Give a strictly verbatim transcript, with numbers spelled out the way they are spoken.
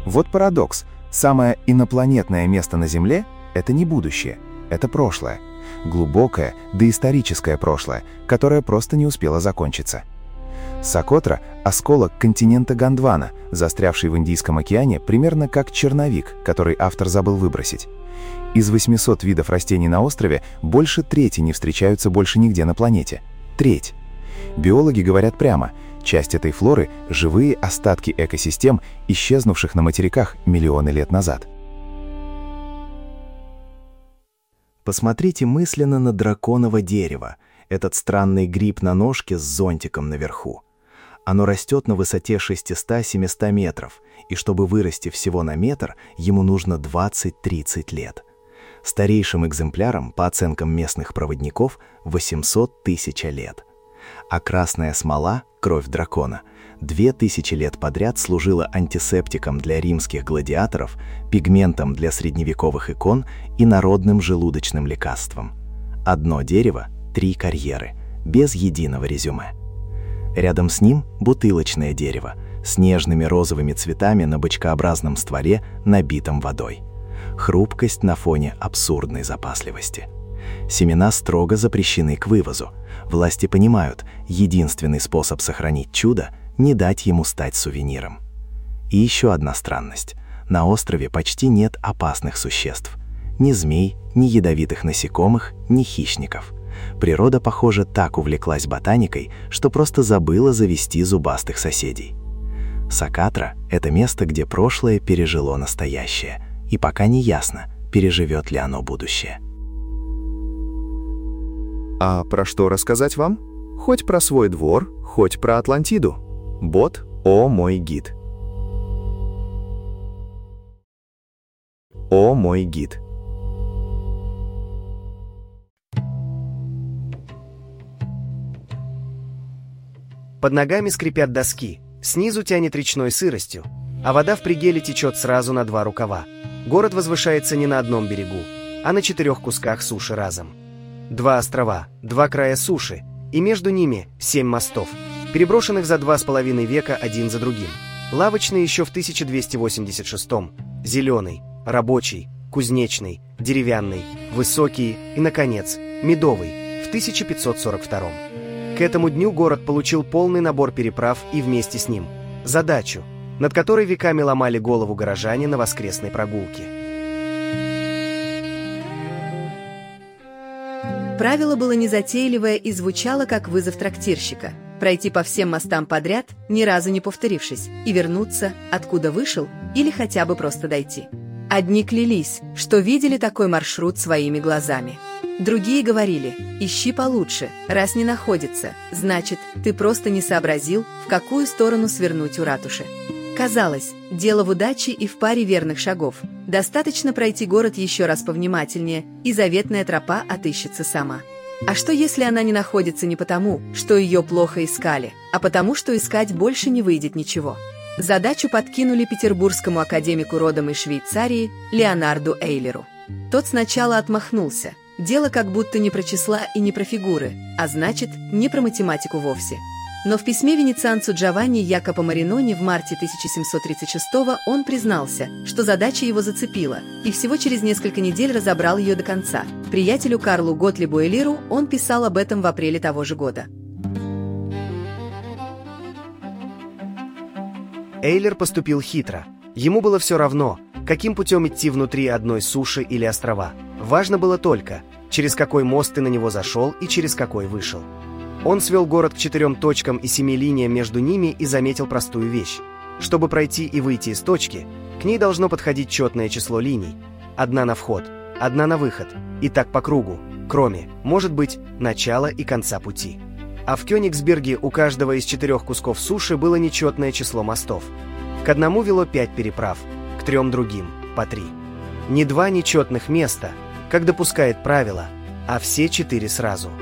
Вот парадокс. Самое инопланетное место на Земле — это не будущее, это прошлое. Глубокое, доисторическое прошлое, которое просто не успело закончиться. Сокотра — осколок континента Гондвана, застрявший в Индийском океане примерно как черновик, который автор забыл выбросить. Из восьмисот видов растений на острове больше трети не встречаются больше нигде на планете. Треть. Биологи говорят прямо, часть этой флоры — живые остатки экосистем, исчезнувших на материках миллионы лет назад. Посмотрите мысленно на драконово дерево, этот странный гриб на ножке с зонтиком наверху. Оно растет на высоте шестьсот-семьсот метров, и чтобы вырасти всего на метр, ему нужно двадцать-тридцать лет. Старейшим экземплярам, по оценкам местных проводников, восемьсот тысяч лет. А красная смола, кровь дракона, две тысячи лет подряд служила антисептиком для римских гладиаторов, пигментом для средневековых икон и народным желудочным лекарством. Одно дерево — три карьеры, без единого резюме. Рядом с ним бутылочное дерево с нежными розовыми цветами на бочкообразном стволе, набитом водой. Хрупкость на фоне абсурдной запасливости. Семена строго запрещены к вывозу. Власти понимают, единственный способ сохранить чудо — не дать ему стать сувениром. И еще одна странность. На острове почти нет опасных существ. Ни змей, ни ядовитых насекомых, ни хищников. Природа, похоже, так увлеклась ботаникой, что просто забыла завести зубастых соседей. Сокатра — это место, где прошлое пережило настоящее, и пока не ясно, переживет ли оно будущее. А про что рассказать вам? Хоть про свой двор, хоть про Атлантиду. Бот — о мой гид. О мой гид. Под ногами скрипят доски, снизу тянет речной сыростью, а вода в пригеле течет сразу на два рукава. Город возвышается не на одном берегу, а на четырех кусках суши разом. Два острова, два края суши, и между ними семь мостов, переброшенных за два с половиной века один за другим. Лавочный еще в тысяча двести восемьдесят шестом, зеленый, рабочий, кузнечный, деревянный, высокий и, наконец, медовый в тысяча пятьсот сорок втором. К этому дню город получил полный набор переправ и вместе с ним задачу, над которой веками ломали голову горожане на воскресной прогулке. Правило было незатейливое и звучало как вызов трактирщика – пройти по всем мостам подряд, ни разу не повторившись, и вернуться, откуда вышел, или хотя бы просто дойти. Одни клялись, что видели такой маршрут своими глазами. Другие говорили: ищи получше, раз не находится, значит, ты просто не сообразил, в какую сторону свернуть у ратуши. Казалось, дело в удаче и в паре верных шагов. Достаточно пройти город еще раз повнимательнее, и заветная тропа отыщется сама. А что, если она не находится не потому, что ее плохо искали, а потому, что искать больше не выйдет ничего? Задачу подкинули петербургскому академику родом из Швейцарии Леонарду Эйлеру. Тот сначала отмахнулся. Дело как будто не про числа и не про фигуры, а значит, не про математику вовсе. Но в письме венецианцу Джованни Якопо Маринони в марте тысяча семьсот тридцать шестого он признался, что задача его зацепила, и всего через несколько недель разобрал ее до конца. Приятелю Карлу Готлибу Эйлеру он писал об этом в апреле того же года. Эйлер поступил хитро. Ему было все равно, каким путем идти внутри одной суши или острова. Важно было только, через какой мост ты на него зашел и через какой вышел. Он свел город к четырем точкам и семи линиям между ними и заметил простую вещь. Чтобы пройти и выйти из точки, к ней должно подходить четное число линий. Одна на вход, одна на выход, и так по кругу, кроме, может быть, начала и конца пути. А в Кёнигсберге у каждого из четырех кусков суши было нечетное число мостов. К одному вело пять переправ, к трем другим – по три. Не два нечетных места, как допускает правило, а все четыре сразу.